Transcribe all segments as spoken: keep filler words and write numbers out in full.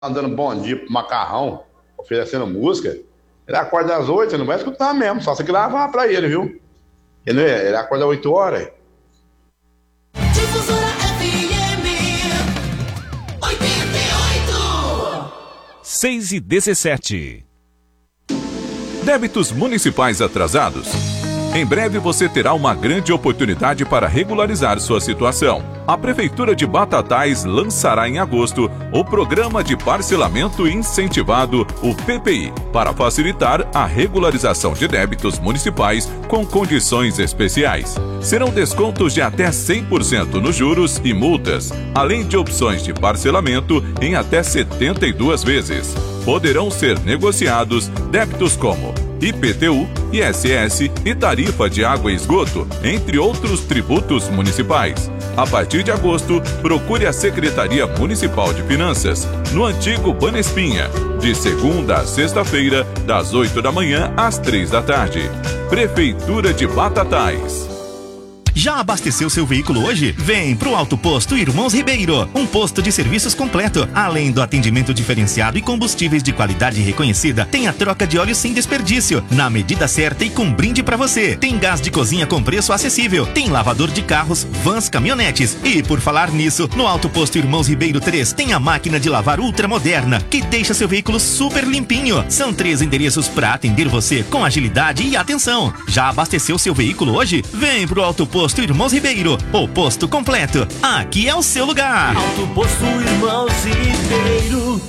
dando bom dia pro Macarrão, oferecendo música, ele acorda às oito, não vai escutar mesmo, só se gravar pra ele, viu? Ele, ele acorda às oito horas. Difusora F M oitenta e oito. seis e dezessete. Débitos municipais atrasados? Em breve você terá uma grande oportunidade para regularizar sua situação. A Prefeitura de Batatais lançará em agosto o Programa de Parcelamento Incentivado, o P P I, para facilitar a regularização de débitos municipais com condições especiais. Serão descontos de até cem por cento nos juros e multas, além de opções de parcelamento em até setenta e duas vezes. Poderão ser negociados débitos como I P T U, I S S e tarifa de água e esgoto, entre outros tributos municipais. A partir de agosto, procure a Secretaria Municipal de Finanças, no antigo Banespinha, de segunda a sexta-feira, das oito da manhã às três da tarde. Prefeitura de Batatais. Já abasteceu seu veículo hoje? Vem pro Auto Posto Irmãos Ribeiro, um posto de serviços completo. Além do atendimento diferenciado e combustíveis de qualidade reconhecida, tem a troca de óleo sem desperdício, na medida certa e com brinde pra você. Tem gás de cozinha com preço acessível, tem lavador de carros, vans, caminhonetes. E por falar nisso, no Auto Posto Irmãos Ribeiro três tem a máquina de lavar ultramoderna, que deixa seu veículo super limpinho. São três endereços pra atender você com agilidade e atenção. Já abasteceu seu veículo hoje? Vem pro Auto Posto Posto Irmãos Ribeiro, o posto completo. Aqui é o seu lugar. Auto Posto Irmãos Ribeiro.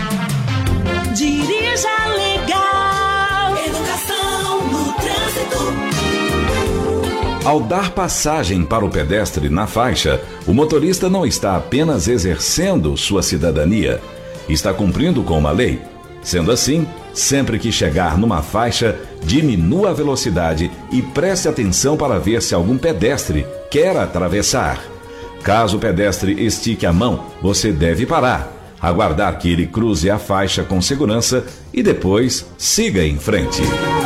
Dirija legal. Educação no trânsito. Ao dar passagem para o pedestre na faixa, o motorista não está apenas exercendo sua cidadania, está cumprindo com uma lei. Sendo assim, sempre que chegar numa faixa, diminua a velocidade e preste atenção para ver se algum pedestre quer atravessar. Caso o pedestre estique a mão, você deve parar, aguardar que ele cruze a faixa com segurança e depois siga em frente.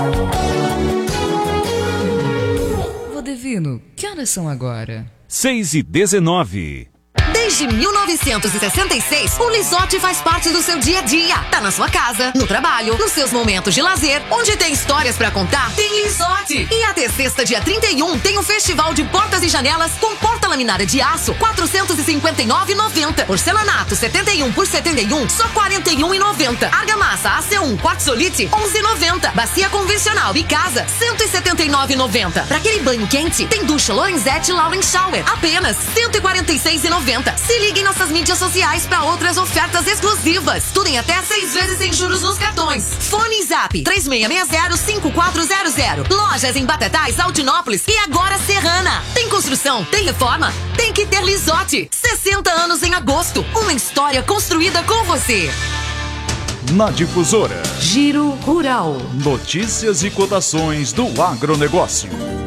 Divino, que horas são agora? seis e dezenove. Desde mil novecentos e sessenta e seis, o Lisotti faz parte do seu dia a dia. Tá na sua casa, no trabalho, nos seus momentos de lazer. Onde tem histórias pra contar, tem Lisotti. E até sexta, dia trinta e um, tem o Festival de Portas e Janelas com porta laminada de aço, quatrocentos e cinquenta e nove reais e noventa centavos. Porcelanato setenta e um por setenta e um, só quarenta e um reais e noventa centavos. Argamassa A C um Quartzolite, onze reais e noventa centavos. Bacia convencional e casa, cento e setenta e nove reais e noventa centavos. Pra aquele banho quente, tem ducha Lorenzetti Lauren Shower, apenas cento e quarenta e seis reais e noventa centavos. Se ligue em nossas mídias sociais para outras ofertas exclusivas. Tudo em até seis vezes sem juros nos cartões. Fone e Zap três seis seis zero, cinco quatro zero zero. Lojas em Batatais, Altinópolis e agora Serrana. Tem construção, tem reforma, tem que ter Lisotti. sessenta anos em agosto. Uma história construída com você. Na Difusora. Giro Rural. Notícias e cotações do agronegócio.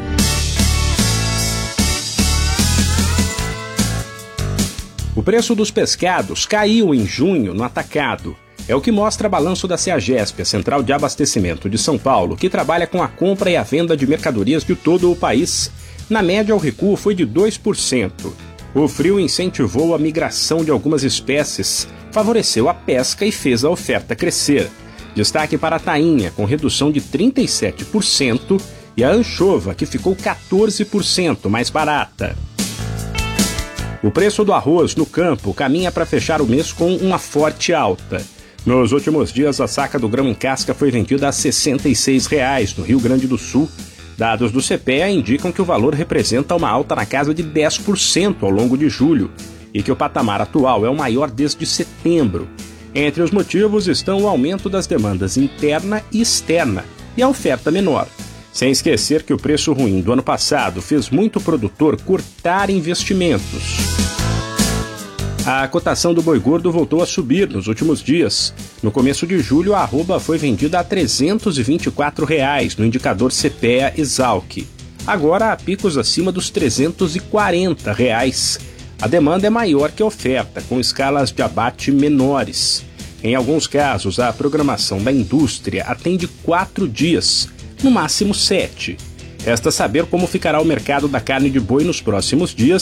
O preço dos pescados caiu em junho no atacado. É o que mostra balanço da CEAGESP, a Central de Abastecimento de São Paulo, que trabalha com a compra e a venda de mercadorias de todo o país. Na média, o recuo foi de dois por cento. O frio incentivou a migração de algumas espécies, favoreceu a pesca e fez a oferta crescer. Destaque para a tainha, com redução de trinta e sete por cento, e a anchova, que ficou quatorze por cento mais barata. O preço do arroz no campo caminha para fechar o mês com uma forte alta. Nos últimos dias, a saca do grão em casca foi vendida a sessenta e seis reais no Rio Grande do Sul. Dados do C P E A indicam que o valor representa uma alta na casa de dez por cento ao longo de julho e que o patamar atual é o maior desde setembro. Entre os motivos estão o aumento das demandas interna e externa e a oferta menor. Sem esquecer que o preço ruim do ano passado fez muito produtor cortar investimentos. A cotação do boi gordo voltou a subir nos últimos dias. No começo de julho, a arroba foi vendida a trezentos e vinte e quatro reais no indicador C P E A Exalc. Agora há picos acima dos trezentos e quarenta reais. A demanda é maior que a oferta, com escalas de abate menores. Em alguns casos, a programação da indústria atende quatro dias, no máximo sete. Resta saber como ficará o mercado da carne de boi nos próximos dias,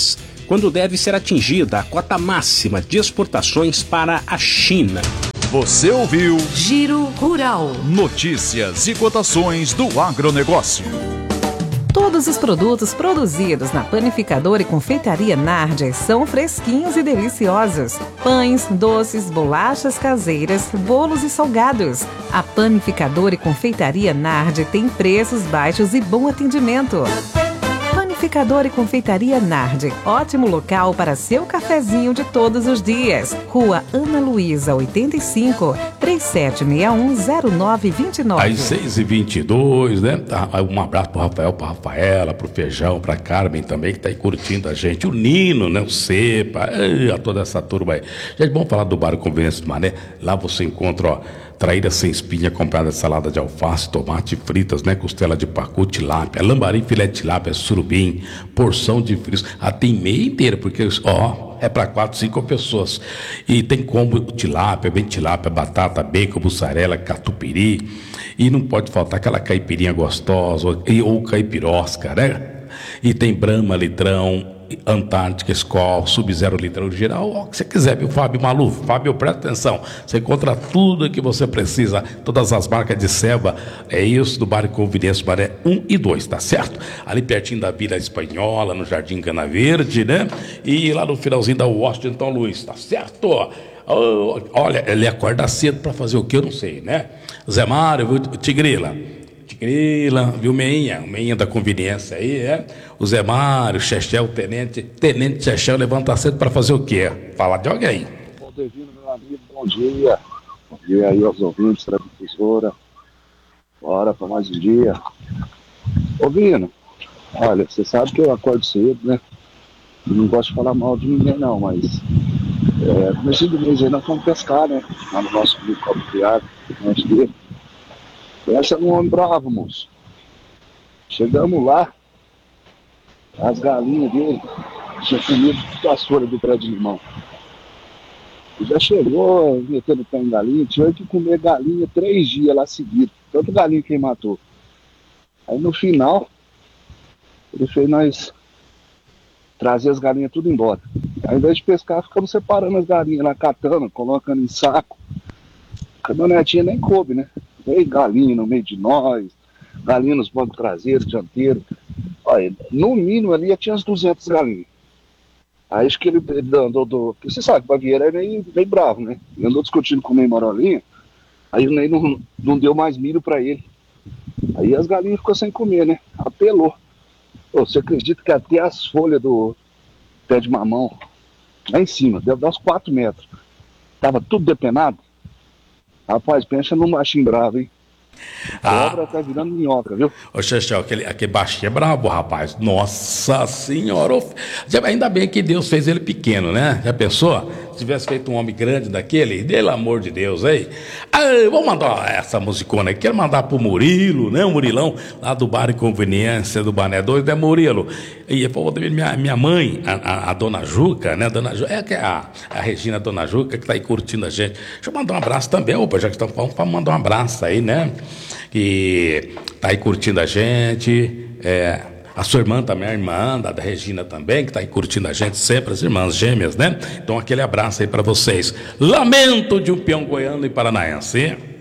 quando deve ser atingida a cota máxima de exportações para a China. Você ouviu Giro Rural. Notícias e cotações do agronegócio. Todos os produtos produzidos na panificadora e confeitaria Nardi são fresquinhos e deliciosos. Pães, doces, bolachas caseiras, bolos e salgados. A panificadora e confeitaria Nardi tem preços baixos e bom atendimento. Panificadora e confeitaria Nardi, ótimo local para seu cafezinho de todos os dias. Rua Ana Luísa, oitenta e cinco, três sete seis um, zero nove dois nove. Às seis e vinte e dois, né? Um abraço pro Rafael, pra Rafaela, pro Feijão, pra Carmen também, que tá aí curtindo a gente. O Nino, né? O Cepa, a toda essa turma aí. Gente, vamos falar do Bar Conveniência do Mané. Lá você encontra, ó, traíra sem espinha, comprada salada de alface, tomate, fritas, né? Costela de pacu, tilápia, lambari, filé de tilápia, surubim, porção de frios. Ah, tem meia inteira, porque, ó, é para quatro, cinco pessoas. E tem combo tilápia, bem tilápia, batata, bacon, mussarela, catupiry. E não pode faltar aquela caipirinha gostosa, ou, ou caipirosca, né? E tem Brahma, litrão, Antártica, Skol, Sub-Zero litrão geral, o que você quiser, viu, Fábio Maluf? Fábio, presta atenção, você encontra tudo que você precisa, todas as marcas de ceva, é isso, do Bar Conveniência Maré um e dois, tá certo? Ali pertinho da Vila Espanhola, no Jardim Cana Verde, né? E lá no finalzinho da Washington Luiz, tá certo? Oh, olha, ele acorda cedo pra fazer o que, eu não sei, né? Zé Mário, viu, Tigrila? Tigrila, viu, Meinha, o Meinha da conveniência aí, é? O Zé Mário, o Chechel, o Tenente, Tenente Chechel levanta cedo para fazer o quê? Falar de alguém. Bom, Devino, meu amigo, bom dia. Bom dia aí aos ouvintes da professora. Bora para mais um dia. Ô, Vino, olha, você sabe que eu acordo cedo, né? Eu não gosto de falar mal de ninguém, não, mas... É, comecei do mês aí, nós fomos pescar, né? Lá no nosso clube Copo Criado, antes dele. Essa é um homem bravo, moço. Chegamos lá, as galinhas dele tinham comido as folhas do pé de limão. E já chegou, metendo pé em galinha, tinha que comer galinha três dias lá seguidos. Tanto galinha que ele matou. Aí no final, ele fez nós trazer as galinhas tudo embora. Ao invés de pescar, ficamos separando as galinhas lá, catando, colocando em saco. A caminhonetinha nem coube, né? Veio galinha no meio de nós, galinha nos bancos traseiros, dianteiros. Olha, no mínimo ali tinha umas duzentas galinhas. Aí acho que ele, ele andou do... Porque você sabe que o Baviera é meio, meio bravo, né? Ele andou discutindo com o Ney Marolinha, aí o Ney não, não deu mais milho pra ele. Aí as galinhas ficou sem comer, né? Apelou. Pô, você acredita que até as folhas do pé de mamão, lá em cima, deve dar uns quatro metros, tava tudo depenado? Rapaz, pensa num baixinho bravo, hein? A obra tá virando minhoca, viu? Ô, Chechel, aquele, aquele baixinho é brabo, rapaz. Nossa senhora. Ainda bem que Deus fez ele pequeno, né? Já pensou? Se tivesse feito um homem grande daquele, pelo amor de Deus, aí. Ah, vamos mandar essa musicona aí. Quero mandar pro Murilo, né? O Murilão, lá do Bar Conveniência do Bané dois, né, Murilo? E minha, minha mãe, a, a, a Dona Juca, né? Dona Juca, é a, a Regina Dona Juca, que tá aí curtindo a gente. Deixa eu mandar um abraço também, opa, já que estamos falando, para mandar um abraço aí, né? Que tá aí curtindo a gente, é, a sua irmã também, a irmã da, da Regina também, que tá aí curtindo a gente sempre, as irmãs gêmeas, né? Então aquele abraço aí para vocês. Lamento de um peão goiano e paranaense.